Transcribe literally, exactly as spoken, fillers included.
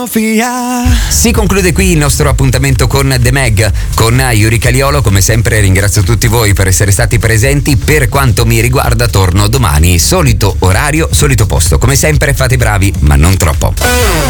Sofia. Si conclude qui il nostro appuntamento con The Meg, con Yuri Caliolo. Come sempre ringrazio tutti voi per essere stati presenti. Per quanto mi riguarda torno domani, solito orario, solito posto. Come sempre fate i bravi, ma non troppo.